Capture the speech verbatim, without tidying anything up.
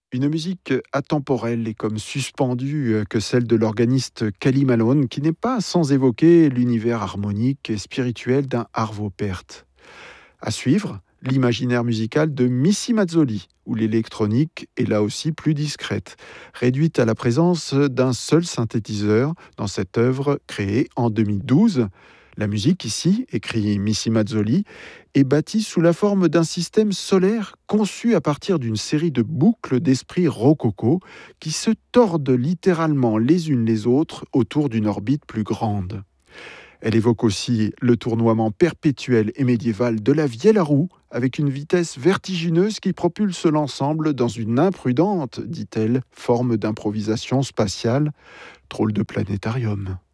Une musique atemporelle et comme suspendue euh, que celle de l'organiste Cally Malone, qui n'est pas sans évoquer l'univers harmonique et spirituel d'un Arvo Pärt. À suivre, l'imaginaire musical de Missy Mazzoli, où l'électronique est là aussi plus discrète, réduite à la présence d'un seul synthétiseur dans cette œuvre créée en deux mille douze. La musique ici, écrit Missy Mazzoli, est bâtie sous la forme d'un système solaire conçu à partir d'une série de boucles d'esprit rococo qui se tordent littéralement les unes les autres autour d'une orbite plus grande. Elle évoque aussi le tournoiement perpétuel et médiéval de la vielle à roue, avec une vitesse vertigineuse qui propulse l'ensemble dans une imprudente, dit-elle, forme d'improvisation spatiale. Drôle de planétarium.